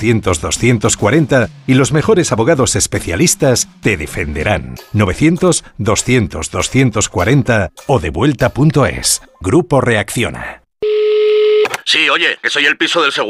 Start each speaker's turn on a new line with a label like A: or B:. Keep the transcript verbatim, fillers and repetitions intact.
A: doscientos doscientos cuarenta y los mejores abogados especialistas te defenderán. novecientos doscientos doscientos cuarenta o devuelta punto es. Grupo Reacciona.
B: Sí, oye, que soy el piso del seguro.